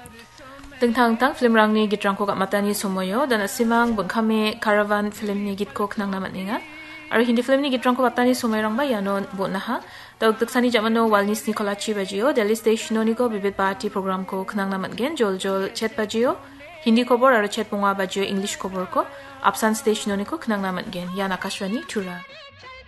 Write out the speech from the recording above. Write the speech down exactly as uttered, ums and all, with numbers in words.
Tengtang-tang film rangni gitrangko kat matani somoyo dan asimang bengkame caravan film ni gitko kenang namat ninga. Ar hindi film ni gitrangko matani somoy rang ba yanon bunaha. Taug tuksani jamano walnis ni kolachi bajio Delhi station ni ko bibit party program ko kenang namat gen jol jol chat bajio. Hindi kobor ar chat punga bajio English kobor ko. Apsan station ni ko kenang namat gen. Yan Akashwani Chura.